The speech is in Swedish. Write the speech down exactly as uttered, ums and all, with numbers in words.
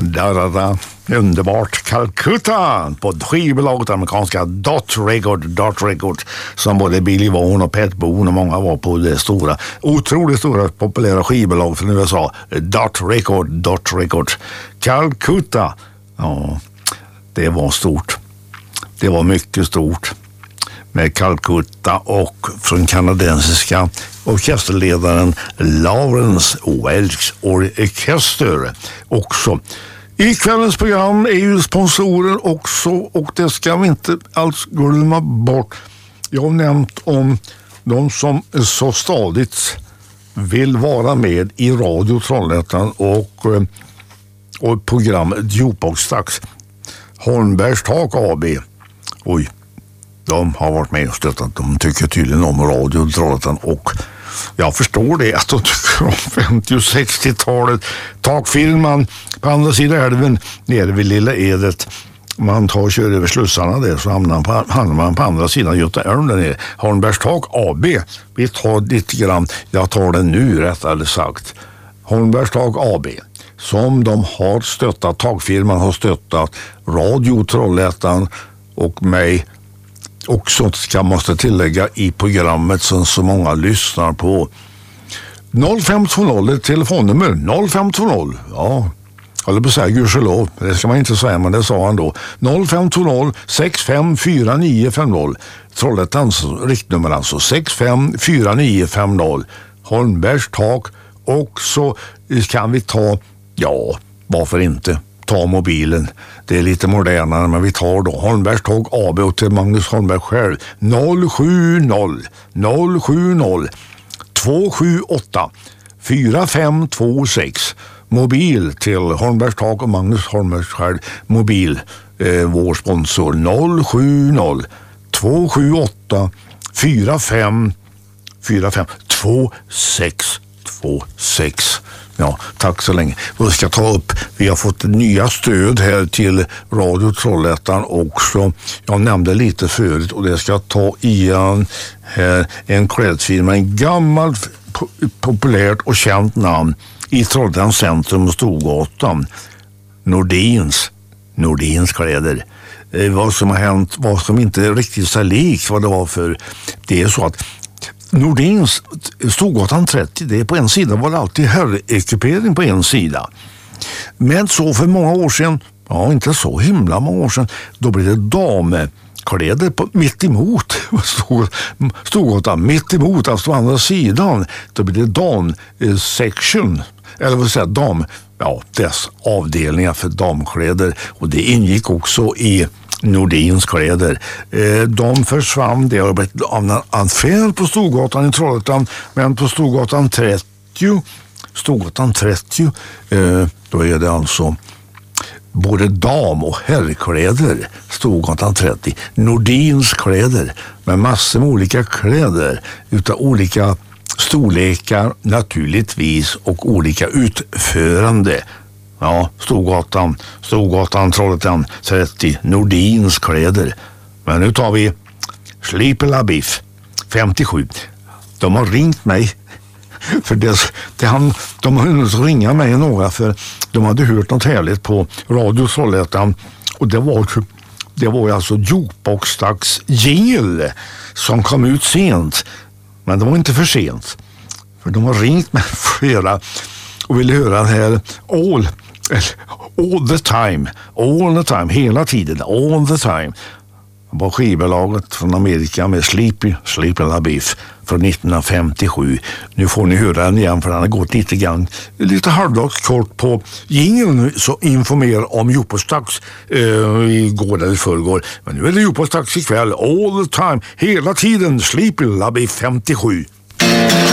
Där är det underbart. Calcutta på skivbolaget amerikanska Dot Record, Dot Record som både Billy Vaughn och Pat Boone och många var på det stora, otroligt stora populära skivbolag från U S A. Dot Record, Dot Record. Calcutta, ja, det var stort. Det var mycket stort med Calcutta och från kanadensiska orkesterledaren Lawrence Welks orkester också. I kvällens program är ju sponsorer också, och det ska vi inte alls glömma bort. Jag har nämnt om de som så stadigt vill vara med i Radio Trollhättan och, och programmet Jukebox-dags. Holmbergs Tak A B. Oj, de har varit med och stöttat. De tycker tydligen om Radio Trollhättan, och jag förstår det att de tycker om femtio- och sextiotalet. Takfilman på andra sidan älven nere vid Lilla Edet. Man tar och kör över slussarna där, så hamnar man på, hamnar man på andra sidan Göta älv där nere. Holmbergs Tak A B. Vi tar lite grann, jag tar den nu rättare sagt. Holmbergs Tak A B. Som de har stöttat, takfirman har stöttat Radio Trollhättan och mig också, ska måste tillägga, i programmet som så många lyssnar på. noll fem två noll är telefonnummer. noll fem två noll, ja, eller på säga gudskelov, det ska man inte säga, men det sa han då. noll fem två noll sex fem fyra nio fem noll. Trollhättans riktnummer alltså sex fem fyra nio fem noll. Holmbergs Tak. Och så kan vi ta, ja, varför inte ta mobilen. Det är lite modernare, men vi tar då Holmbergs Tak A B och till Magnus Holmberg själv. noll sju noll noll sju noll två sju åtta fyra fem två sex. Mobil till Holmbergs Tak och Magnus Holmberg själv. Mobil, eh, vår sponsor. noll sju noll två sju åtta fyra fem två sex två sex. Ja, tack så länge. Vi ska ta upp, vi har fått nya stöd här till Radio Trollhättan också. Jag nämnde lite förut, och det ska ta igen här en klädfirma, en gammal populärt och känt namn i Trollhättans centrum och Storgatan. Nordins. Nordins kläder. Eh, vad som har hänt, vad som inte är riktigt så likt vad det var för. Det är så att Nordins, Storgatan trettio, det är på en sida var det alltid herrekipering på en sida. Men så för många år sedan, ja inte så himla många år sedan, då blev det damkläder på, mitt emot Storgatan, mitt emot, alltså på andra sidan. Då blev det damsection, eller vad säger dam, ja dess avdelningar för damkläder, och det ingick också i Nordins kläder. Eh, de försvann, det har blivit en affär på Storgatan i Trollhättan, men på Storgatan trettio, Storgatan trettio, eh, då är det alltså både dam- och herrkläder. Storgatan trettio, Nordins kläder med massor med olika kläder utav olika storlekar naturligtvis och olika utförande. Ja, Storgatan, Storgatan, Trollhättan trettio, Nordins kläder. Men nu tar vi Sleepy La Biff femtiosju. De har ringt mig för det, det han, de har hunnit ringa mig några, för de hade hört något härligt på Radio Trollhättan, och det var det var alltså Jukebox-dags jingle som kom ut sent, men det var inte för sent, för de har ringt mig flera och ville höra det här all all the time, all the time, hela tiden, all the time. På skivbolaget från Amerika med Sleepy, Sleepy La Biff från nittonhundrafemtiosju. Nu får ni höra den igen, för den har gått lite grann, lite halvdags kort på jingeln, så informerar om Jukebox-dags eh, igår eller förrgår. Men nu är det Jukebox-dags ikväll, all the time, hela tiden, Sleepy La Biff femtiosju.